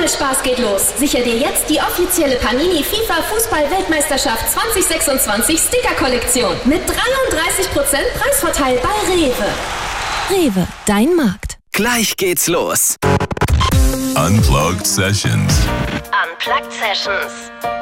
Spaß geht los. Sicher dir jetzt die offizielle Panini FIFA Fußball-Weltmeisterschaft 2026 Sticker-Kollektion mit 33% Preisvorteil bei Rewe. Rewe, dein Markt. Gleich geht's los. Unplugged Sessions. Unplugged Sessions.